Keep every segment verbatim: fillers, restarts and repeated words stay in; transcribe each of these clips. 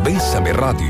Bésame Radio.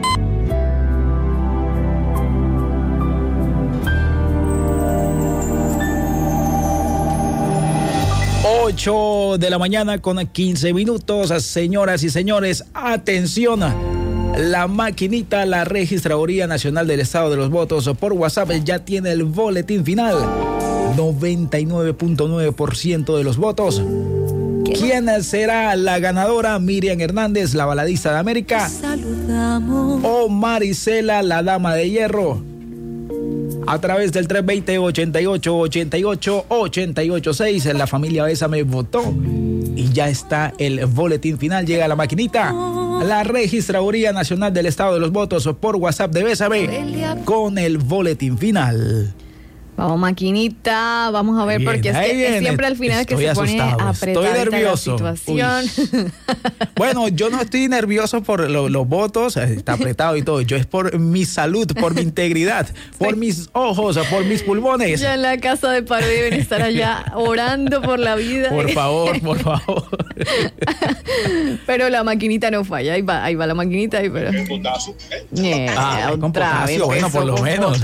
ocho de la mañana con quince minutos. Señoras y señores, atención. La maquinita, la Registraduría Nacional del Estado de los Votos por WhatsApp ya tiene el boletín final. noventa y nueve punto nueve por ciento de los votos. ¿Quién será la ganadora? ¿Miriam Hernández, la baladista de América? Saludamos. ¿O Marisela, la dama de hierro? A través del tres dos cero, ochenta y ocho, ochenta y ocho, ochenta y ocho seis, la familia Bésame votó y ya está el boletín final. Llega la maquinita, la Registraduría Nacional del Estado de los Votos por WhatsApp de Bésame con el boletín final. Vamos, maquinita, vamos a ver, bien, porque es, que es siempre al final estoy que se asustado, pone apretada estoy nervioso. La situación. Bueno, yo no estoy nervioso por lo, los votos, está apretado y todo. Yo es por mi salud, por mi integridad, por sí. mis ojos, por mis pulmones. Ya en la casa de Parodi deben estar allá orando por la vida. Por favor, por favor. Pero la maquinita no falla, ahí va, ahí va la maquinita. Ahí, pero... ¿eh? Ah, con potasio, bueno, por lo menos.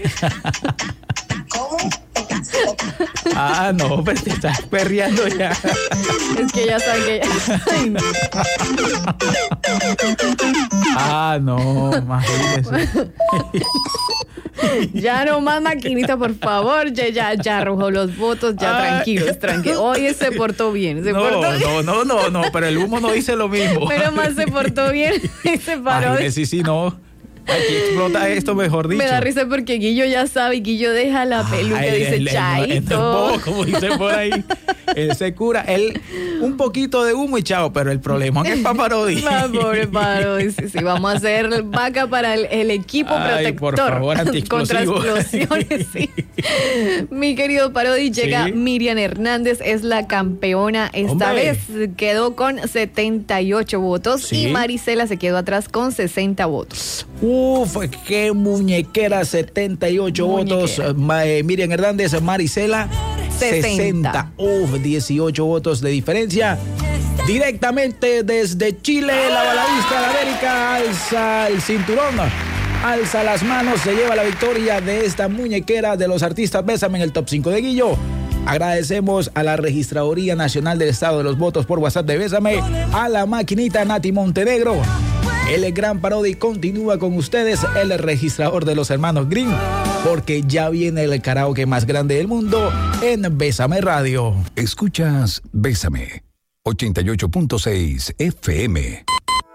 Ah, no, pero te estás perreando ya. Es que ya saben que ya... Ay, no. Ah, no, imagínese. Ya no más maquinita, por favor. Ya, ya, ya arrojó los votos, ya ah, tranquilos, tranquilos. Hoy se portó bien. Se no, portó bien. no, no, no, no, pero el humo no dice lo mismo. Pero más se portó bien y se paró. Ay, sí, sí, no. Aquí explota esto, mejor dicho. Me da risa porque Guillo ya sabe, Guillo deja la peluca, ay, dice el, chaito. El, el, como dice por ahí. Él se cura, él un poquito de humo y chao, pero el problema es para Parodi. Va, pobre Parodi, sí, sí, vamos a hacer vaca para el, el equipo ay, protector. Por favor, contra explosiones, sí. Mi querido Parodi, llega sí. Miriam Hernández, es la campeona. Esta Hombre. vez quedó con setenta y ocho votos sí. y Marisela se quedó atrás con sesenta votos. Uf, qué muñequera, setenta y ocho muñequera. votos. Eh, Miriam Hernández, Marisela, sesenta. sesenta. Uf, dieciocho votos de diferencia. Directamente desde Chile, la baladista de América alza el cinturón, alza las manos, se lleva la victoria de esta muñequera de los artistas Bésame en el top cinco de Guillo. Agradecemos a la Registraduría Nacional del Estado de los Votos por WhatsApp de Bésame, a la maquinita Nati Montenegro. El gran Parodi continúa con ustedes, el registrador de los hermanos Green, porque ya viene el karaoke más grande del mundo en Bésame Radio. Escuchas Bésame, ochenta y ocho punto seis F M.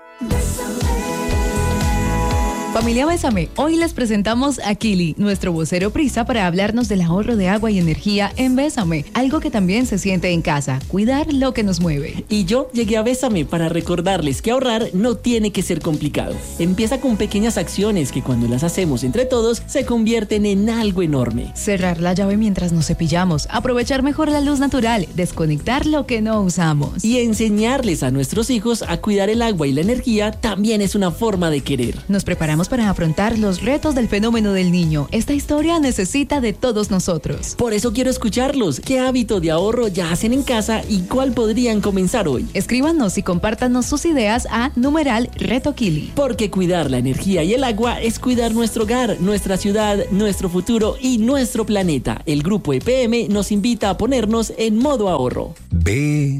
Familia Bésame, hoy les presentamos a Kili, nuestro vocero prisa, para hablarnos del ahorro de agua y energía en Bésame, algo que también se siente en casa, cuidar lo que nos mueve. Y yo llegué a Bésame para recordarles que ahorrar no tiene que ser complicado. Empieza con pequeñas acciones que cuando las hacemos entre todos se convierten en algo enorme. Cerrar la llave mientras nos cepillamos, aprovechar mejor la luz natural, desconectar lo que no usamos. Y enseñarles a nuestros hijos a cuidar el agua y la energía también es una forma de querer. Nos preparamos para afrontar los retos del fenómeno del niño. Esta historia necesita de todos nosotros. Por eso quiero escucharlos. ¿Qué hábito de ahorro ya hacen en casa y cuál podrían comenzar hoy? Escríbanos y compártanos sus ideas a numeral Reto Kili. Porque cuidar la energía y el agua es cuidar nuestro hogar, nuestra ciudad, nuestro futuro y nuestro planeta. El Grupo E P M nos invita a ponernos en modo ahorro. Ve